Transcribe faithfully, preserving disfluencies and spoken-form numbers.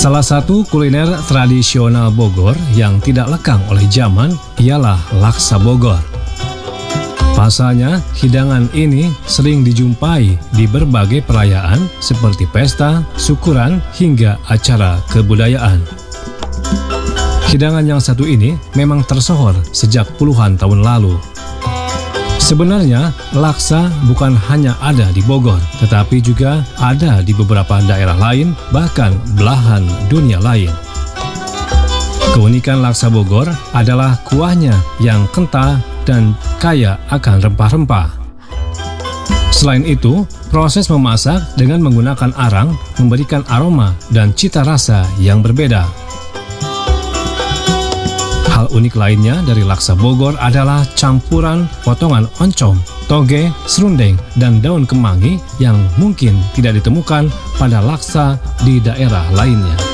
Salah satu kuliner tradisional Bogor yang tidak lekang oleh zaman ialah laksa Bogor. Pasalnya, hidangan ini sering dijumpai di berbagai perayaan seperti pesta, syukuran, hingga acara kebudayaan. Hidangan yang satu ini memang tersohor sejak puluhan tahun lalu. Sebenarnya, laksa bukan hanya ada di Bogor, tetapi juga ada di beberapa daerah lain, bahkan belahan dunia lain. Keunikan laksa Bogor adalah kuahnya yang kental dan kaya akan rempah-rempah. Selain itu, proses memasak dengan menggunakan arang memberikan aroma dan cita rasa yang berbeda. Hal unik lainnya dari laksa Bogor adalah campuran potongan oncom, toge, serundeng, dan daun kemangi yang mungkin tidak ditemukan pada laksa di daerah lainnya.